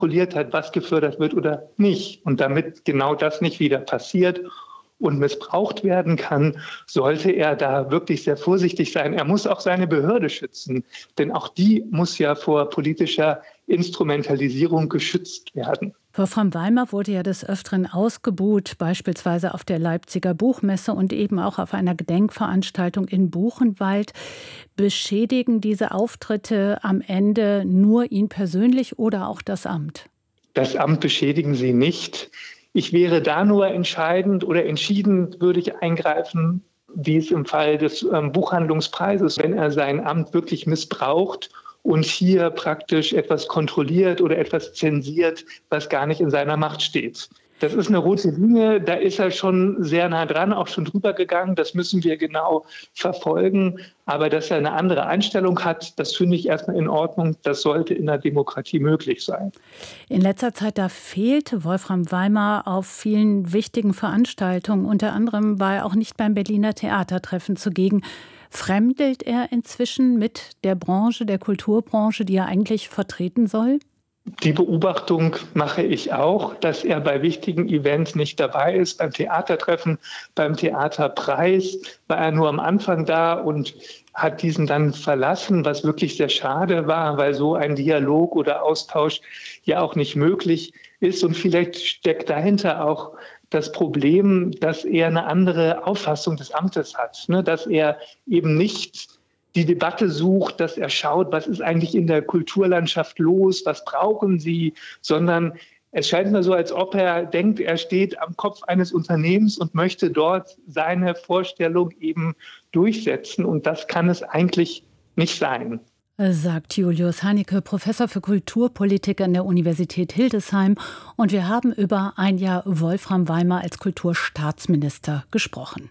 kontrolliert hat, was gefördert wird oder nicht. Und damit genau das nicht wieder passiert und missbraucht werden kann, sollte er da wirklich sehr vorsichtig sein. Er muss auch seine Behörde schützen, denn auch die muss ja vor politischer Instrumentalisierung geschützt werden. Wolfram Weimar wurde ja des Öfteren ausgebuht, beispielsweise auf der Leipziger Buchmesse und eben auch auf einer Gedenkveranstaltung in Buchenwald. Beschädigen diese Auftritte am Ende nur ihn persönlich oder auch das Amt? Das Amt beschädigen sie nicht. Ich wäre da nur entscheidend oder entschieden würde ich eingreifen, wie es im Fall des Buchhandlungspreises, wenn er sein Amt wirklich missbraucht und hier praktisch etwas kontrolliert oder etwas zensiert, was gar nicht in seiner Macht steht. Das ist eine rote Linie, da ist er schon sehr nah dran, auch schon drüber gegangen. Das müssen wir genau verfolgen. Aber dass er eine andere Einstellung hat, das finde ich erstmal in Ordnung. Das sollte in der Demokratie möglich sein. In letzter Zeit, da fehlte Wolfram Weimar auf vielen wichtigen Veranstaltungen. Unter anderem war er auch nicht beim Berliner Theatertreffen zugegen. Fremdelt er inzwischen mit der Branche, der Kulturbranche, die er eigentlich vertreten soll? Die Beobachtung mache ich auch, dass er bei wichtigen Events nicht dabei ist. Beim Theatertreffen, beim Theaterpreis war er nur am Anfang da und hat diesen dann verlassen, was wirklich sehr schade war, weil so ein Dialog oder Austausch ja auch nicht möglich ist. Und vielleicht steckt dahinter auch das Problem, dass er eine andere Auffassung des Amtes hat, ne? Dass er eben nicht die Debatte sucht, dass er schaut, was ist eigentlich in der Kulturlandschaft los, was brauchen sie, sondern es scheint mir so, als ob er denkt, er steht am Kopf eines Unternehmens und möchte dort seine Vorstellung eben durchsetzen. Und das kann es eigentlich nicht sein. Sagt Julius Hannicke, Professor für Kulturpolitik an der Universität Hildesheim. Und wir haben über ein Jahr Wolfram Weimar als Kulturstaatsminister gesprochen.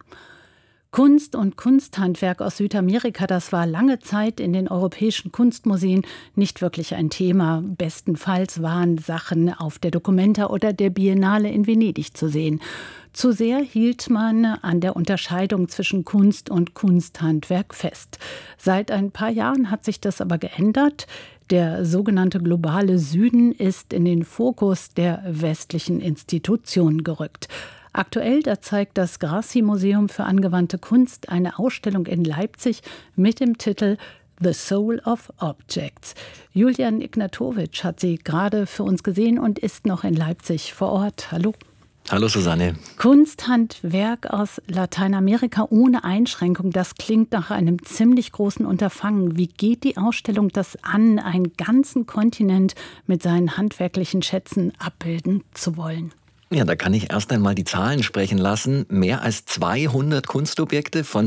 Kunst und Kunsthandwerk aus Südamerika, das war lange Zeit in den europäischen Kunstmuseen nicht wirklich ein Thema. Bestenfalls waren Sachen auf der Documenta oder der Biennale in Venedig zu sehen. Zu sehr hielt man an der Unterscheidung zwischen Kunst und Kunsthandwerk fest. Seit ein paar Jahren hat sich das aber geändert. Der sogenannte globale Süden ist in den Fokus der westlichen Institutionen gerückt. Aktuell, da zeigt das Grassi-Museum für angewandte Kunst eine Ausstellung in Leipzig mit dem Titel The Soul of Objects. Julian Ignatowitsch hat sie gerade für uns gesehen und ist noch in Leipzig vor Ort. Hallo. Hallo Susanne. Kunsthandwerk aus Lateinamerika ohne Einschränkung, das klingt nach einem ziemlich großen Unterfangen. Wie geht die Ausstellung das an, einen ganzen Kontinent mit seinen handwerklichen Schätzen abbilden zu wollen? Ja, da kann ich erst einmal die Zahlen sprechen lassen. Mehr als 200 Kunstobjekte von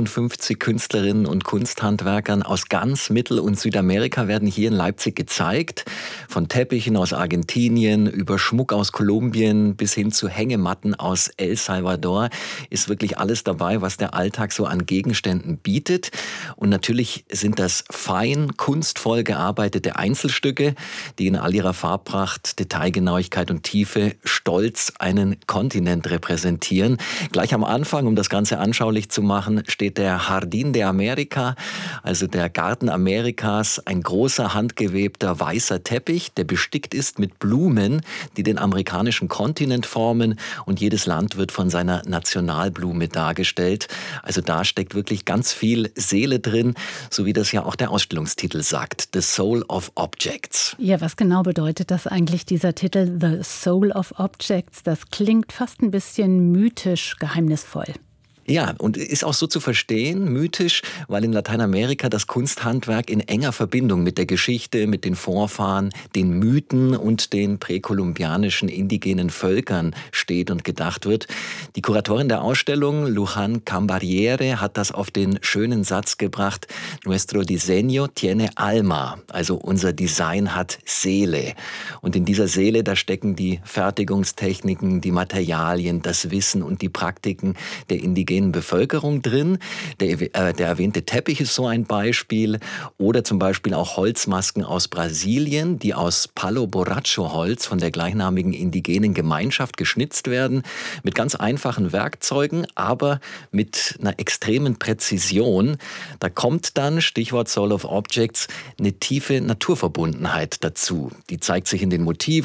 56 Künstlerinnen und Kunsthandwerkern aus ganz Mittel- und Südamerika werden hier in Leipzig gezeigt. Von Teppichen aus Argentinien über Schmuck aus Kolumbien bis hin zu Hängematten aus El Salvador ist wirklich alles dabei, was der Alltag so an Gegenständen bietet. Und natürlich sind das fein, kunstvoll gearbeitete Einzelstücke, die in all ihrer Farbpracht, Detailgenauigkeit und Tiefe stolz einen Kontinent repräsentieren. Gleich am Anfang, um das Ganze anschaulich zu machen, steht der Jardín de América, also der Garten Amerikas, ein großer handgewebter weißer Teppich, der bestickt ist mit Blumen, die den amerikanischen Kontinent formen, und jedes Land wird von seiner Nationalblume dargestellt. Also da steckt wirklich ganz viel Seele drin, so wie das ja auch der Ausstellungstitel sagt, The Soul of Objects. Ja, was genau bedeutet das eigentlich, dieser Titel The Soul of Objects? Das klingt fast ein bisschen mythisch, geheimnisvoll. Ja, und ist auch so zu verstehen, mythisch, weil in Lateinamerika das Kunsthandwerk in enger Verbindung mit der Geschichte, mit den Vorfahren, den Mythen und den präkolumbianischen indigenen Völkern steht und gedacht wird. Die Kuratorin der Ausstellung, Luján Cambariere, hat das auf den schönen Satz gebracht: Nuestro diseño tiene alma, also unser Design hat Seele. Und in dieser Seele, da stecken die Fertigungstechniken, die Materialien, das Wissen und die Praktiken der indigenen indigenen Bevölkerung drin. Der erwähnte Teppich ist so ein Beispiel. Oder zum Beispiel auch Holzmasken aus Brasilien, die aus Palo Borracho Holz von der gleichnamigen indigenen Gemeinschaft geschnitzt werden. Mit ganz einfachen Werkzeugen, aber mit einer extremen Präzision. Da kommt dann, Stichwort Soul of Objects, eine tiefe Naturverbundenheit dazu. Die zeigt sich in den Motiven.